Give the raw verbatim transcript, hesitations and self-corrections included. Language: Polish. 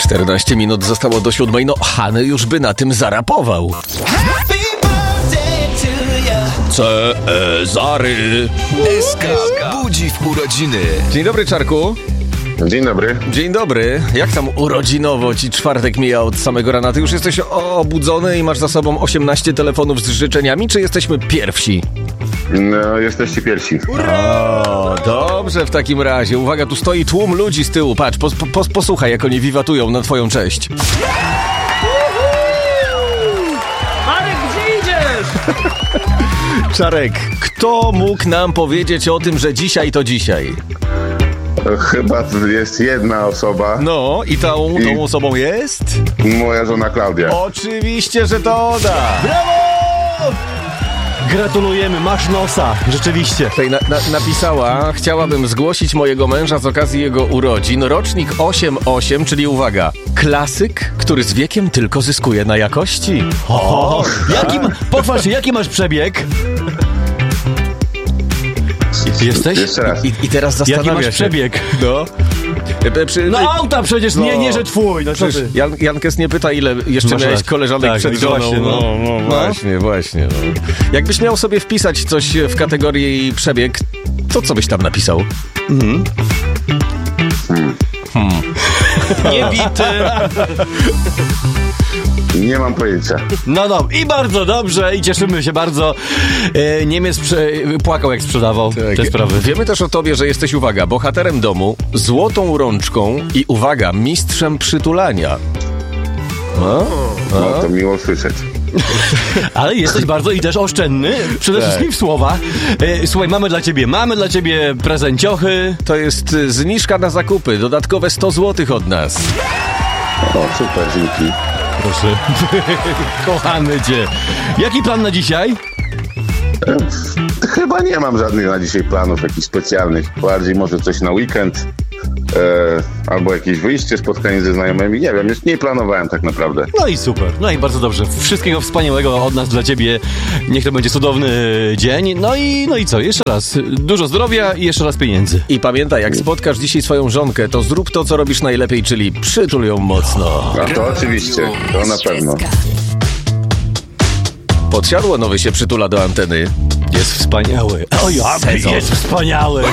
czternaście minut zostało do siódmej, no Hany już by na tym zarapował. Cezary S K budzi w urodziny. Dzień dobry, Czarku. Dzień dobry. Dzień dobry. Jak tam urodzinowo ci czwartek mija od samego rana? Ty już jesteś obudzony i masz za sobą osiemnaście telefonów z życzeniami, czy jesteśmy pierwsi? No, jesteście pierwsi. O, dobrze w takim razie. Uwaga, tu stoi tłum ludzi z tyłu. Patrz, pos, pos, posłuchaj, jak oni wiwatują na twoją cześć. Marek, gdzie idziesz? Czarek, kto mógł nam powiedzieć o tym, że dzisiaj to dzisiaj? Chyba jest jedna osoba. No, i tą, tą I- osobą jest? Moja żona Klaudia. Oczywiście, że to ona. Brawo! Gratulujemy, masz nosa, rzeczywiście. Tutaj na, na, napisała, chciałabym zgłosić mojego męża z okazji jego urodzin. Rocznik osiem osiem, czyli uwaga, klasyk, który z wiekiem tylko zyskuje na jakości. O, jaki, ma- pochwal się, jaki masz przebieg? Jesteś? Jeszcze raz. I, i teraz Jaki zastanawia masz się. przebieg? No. E, Przy, No auta przecież, nie, nie, że twój, no co Przecież ty? Jan, Jankes nie pyta, ile jeszcze Masz miałeś rację. koleżanek Tak, przed tak, żoną. właśnie, no. no, No. właśnie, właśnie. No. Jakbyś miał sobie wpisać coś w kategorii przebieg, to co byś tam napisał? Niebity. Nie mam pojęcia. No no, i bardzo dobrze, i cieszymy się bardzo. E, Niemiec prze, płakał, jak sprzedawał te sprawy. Wiemy też o tobie, że jesteś, uwaga, bohaterem domu, złotą rączką i, uwaga, mistrzem przytulania. No? No, to miło słyszeć. Ale jesteś bardzo i też oszczędny, przede Tak. wszystkim w słowa. E, Słuchaj, mamy dla ciebie, mamy dla ciebie prezenciochy. To jest y, zniżka na zakupy, dodatkowe sto złotych od nas. O, super, dzięki. Proszę. Kochamy cię. Jaki plan na dzisiaj? Chyba nie mam żadnych na dzisiaj planów jakichś specjalnych. Bardziej może coś na weekend. E, albo jakieś wyjście, spotkanie ze znajomymi. Nie wiem, jeszcze nie planowałem tak naprawdę. No i super, no i bardzo dobrze. Wszystkiego wspaniałego od nas dla ciebie. Niech to będzie cudowny dzień. No i, no i co? Jeszcze raz dużo zdrowia i jeszcze raz pieniędzy. I pamiętaj, jak spotkasz dzisiaj swoją żonkę, to zrób to, co robisz najlepiej, czyli przytul ją mocno. A to oczywiście, to na pewno. Podsiadło nowy się przytula do anteny. Jest wspaniały. O ja, Sezon. jest wspaniały.